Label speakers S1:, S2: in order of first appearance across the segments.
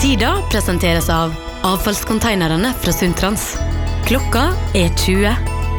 S1: Sida presenteres av avfallskonteinerne fra Sundtrans. Klokka 20.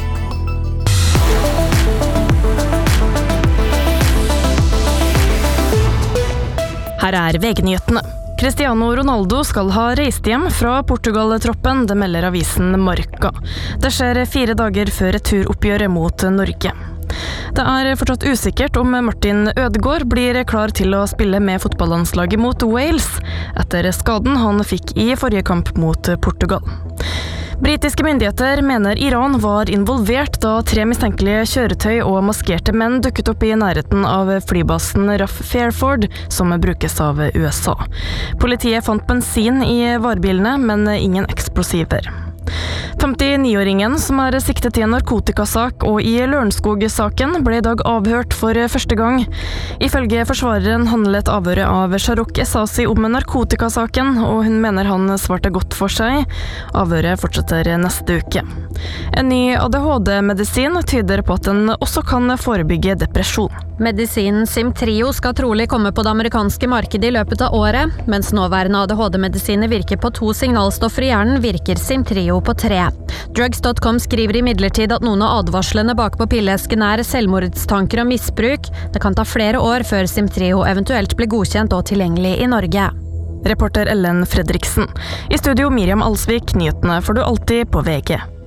S2: Her VG-nyhetene. Cristiano Ronaldo skal ha reist hjem fra Portugal-troppen, det melder avisen Marca. Det skjer 4 dager før returoppgjøret mot Norge. Det fortsatt usikkert om Martin Ødegaard blir klar til å spille med fotballandslaget mot Wales, etter skaden han fikk i forrige kamp mot Portugal. Britiske myndigheter mener Iran var involvert da 3 mistenkelige kjøretøy og maskerte menn dukket opp i nærheten av flybasen RAF Fairford, som brukes av USA. Politiet fant bensin i varebilene, men ingen eksplosiver. 59-åringen som siktet i en narkotikasak og i Lørenskog-saken ble i dag avhørt for første gang. Ifølge forsvareren handlet avhøret av Shahrukh Essasi om narkotikasaken, og hun mener han svarte godt for seg. Avhøret fortsetter neste uke. En ny ADHD-medisin tyder på at den også kan forebygge depresjon.
S3: Medisinen Simtrio skal trolig komme på det amerikanske markedet i løpet av året. Mens nåværende ADHD-medisiner virker på 2 signalstoffer i hjernen, virker Simtrio på 3. Drugs.com skriver imidlertid at noen av advarslene bak på pilleesken selvmordstanker og misbruk. Det kan ta flere år før Simtrio eventuelt blir godkjent og tilgjengelig i Norge.
S2: Reporter Ellen Fredriksen. I studio Miriam Alsvik, nyhetene får du alltid på VG.